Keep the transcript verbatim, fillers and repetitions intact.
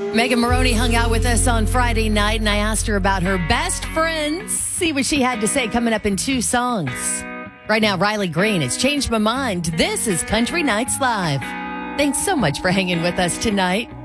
Megan Maroney hung out with us on Friday night, and I asked her about her best friends. See what she had to say coming up in two songs. Right now, Riley Green, It's Changed My Mind. This is Country Nights Live. Thanks so much for hanging with us tonight.